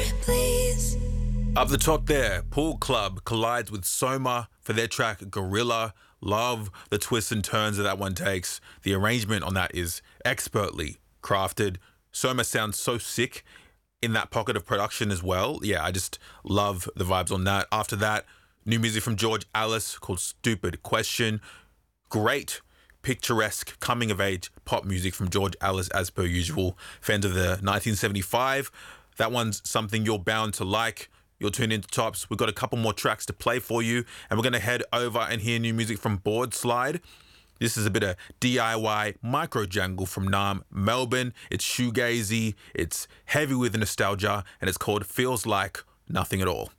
please. Up the top there, Pool Club collides with Soma for their track Gorilla. Love the twists and turns that that one takes. The arrangement on that is expertly crafted. Soma sounds so sick in that pocket of production as well. Yeah, I just love the vibes on that. After that, new music from George Alice called Stupid Question. Great picturesque coming of age pop music from George Alice as per usual. Fans of the 1975, that one's something you're bound to like. You'll tune into Tops. We've got a couple more tracks to play for you, and we're going to head over and hear new music from Board Slide. This is a bit of DIY micro jangle from Nam, Melbourne. It's shoegazy, it's heavy with nostalgia, and it's called Feels Like Nothing at All.